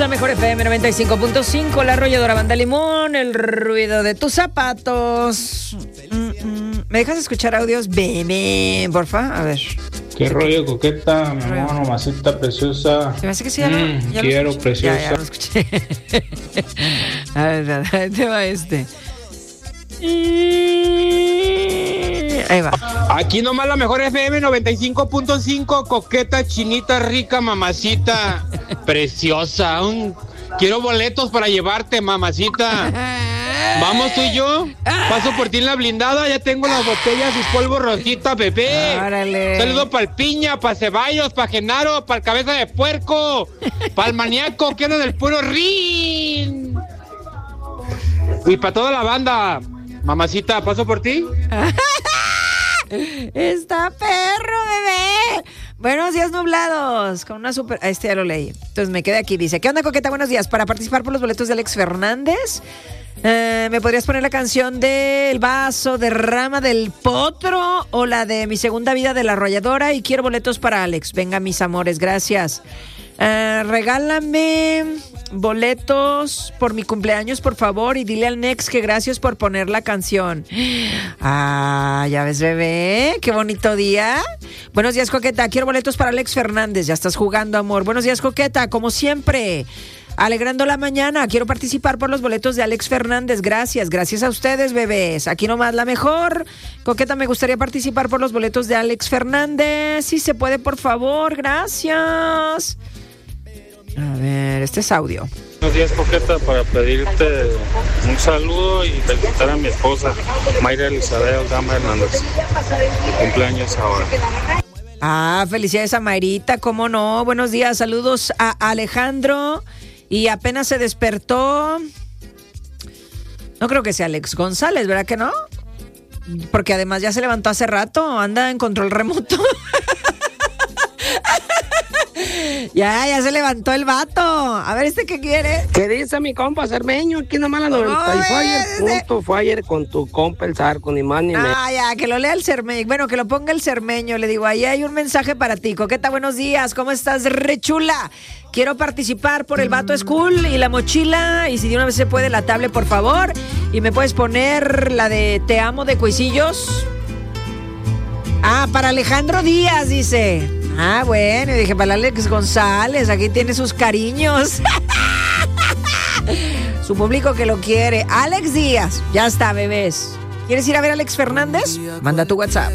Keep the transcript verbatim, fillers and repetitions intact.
La mejor F M noventa y cinco punto cinco, la arrolladora Banda Limón, el ruido de tus zapatos. ¿Me dejas escuchar audios? Bebé, porfa, a ver. ¿Qué rollo, coqueta? Mi amor, mamacita preciosa. Se me hace que sí, ya, mm, lo, ya quiero, lo preciosa. Ya, ya lo escuché. A ver, a ver, te va este. Ahí va. Aquí nomás la mejor F M noventa y cinco punto cinco, coqueta, chinita, rica, mamacita, preciosa. Un... Quiero boletos para llevarte, mamacita. Vamos tú y yo. Paso por ti en la blindada. Ya tengo las botellas y polvo rosita, bebé. Órale. Saludo para el Piña, para Ceballos, para Genaro, para el Cabeza de Puerco, para el Maníaco que anda del puro rin. Y para toda la banda. Mamacita, ¿paso por ti? Está perro, bebé. Buenos días nublados. Con una super... Este ya lo leí. Entonces me quedé aquí. Dice, ¿qué onda, coqueta? Buenos días. Para participar por los boletos de Alex Fernández, eh, ¿me podrías poner la canción de El vaso de rama del potro o la de Mi segunda vida de la arrolladora? Y quiero boletos para Alex. Venga, mis amores, gracias. Uh, regálame boletos por mi cumpleaños, por favor, y dile al Nex que gracias por poner la canción. Ah, ya ves, bebé, qué bonito día. Buenos días, coqueta, quiero boletos para Alex Fernández. Ya estás jugando, amor. Buenos días, coqueta, como siempre, alegrando la mañana. Quiero participar por los boletos de Alex Fernández. Gracias, gracias a ustedes, bebés. Aquí nomás la mejor. Coqueta, me gustaría participar por los boletos de Alex Fernández. Si se puede, por favor, gracias. A ver, este es audio. Buenos días, coqueta, para pedirte un saludo y felicitar a mi esposa, Mayra Elizabeth Gama Hernández. Mi cumpleaños ahora. Ah, felicidades a Mayrita, cómo no. Buenos días, saludos a Alejandro. Y apenas se despertó. No creo que sea Alex González, ¿verdad que no? Porque además ya se levantó hace rato, anda en control remoto. Ya, ya se levantó el vato. A ver, ¿este qué quiere? ¿Qué dice mi compa Cermeño? Aquí nomás la noventa y Fire, punto Fire con tu compa el Zarco, ni más ni menos. Ah, ya, que lo lea el Cermeño. Bueno, que lo ponga el Cermeño. Le digo, ahí hay un mensaje para ti. Coqueta, buenos días. ¿Cómo estás, rechula? Quiero participar por el vato School y la mochila. Y si de una vez se puede, la tablet, por favor. Y me puedes poner la de Te amo de Cuisillos. Ah, para Alejandro Díaz, dice. Ah, bueno, dije, para Alex González, aquí tiene sus cariños. Su público que lo quiere. Alex Díaz, ya está, bebés. ¿Quieres ir a ver a Alex Fernández? Manda tu WhatsApp.